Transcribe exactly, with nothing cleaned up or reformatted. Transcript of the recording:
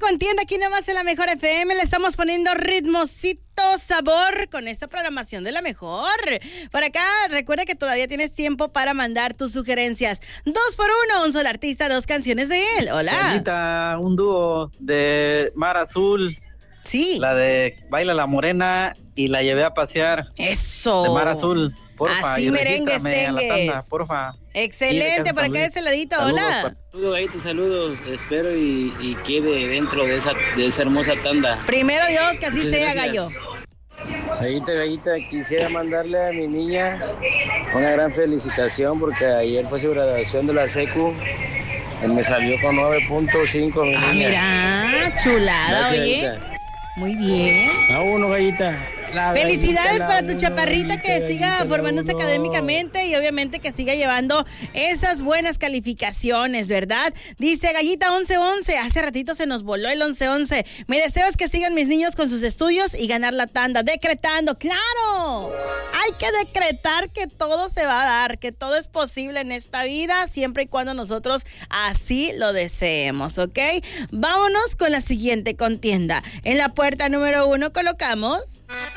contienda aquí nomás en la Mejor F M. Le estamos poniendo ritmosito, sabor con esta programación de la Mejor. Por acá, recuerda que todavía tienes tiempo para mandar tus sugerencias. Dos por uno, un solo artista, dos canciones de él. Hola. Gallita, un dúo de Mar Azul. Sí. La de Baila la Morena y La Llevé a Pasear. Eso. De Mar Azul. Porfa, así merengues, tengues. Tanda, porfa. Excelente, por acá de ese ladito, saludos, hola. Saludos, Gallito, saludos. Espero y, y quede dentro de esa, de esa hermosa tanda. Primero Dios, que así Muchas sea, gracias. gallo. Gallita, Gallita, quisiera mandarle a mi niña una gran felicitación porque ayer fue su graduación de la secu. Él me salió con nueve punto cinco, mi Ah, niña. mira, chulada, Gracias, oye. Gallita. Muy bien. A uno, Gallita. La Felicidades gallita, para la tu uno, chaparrita que gallita, siga gallita, formándose la uno. académicamente y obviamente que siga llevando esas buenas calificaciones, ¿verdad? Dice Gallita once once, hace ratito se nos voló el once once. Mi deseo es que sigan mis niños con sus estudios y ganar la tanda, decretando, ¡claro! Hay que decretar que todo se va a dar, que todo es posible en esta vida, siempre y cuando nosotros así lo deseemos, ¿ok? Vámonos con la siguiente contienda. En la puerta número uno colocamos...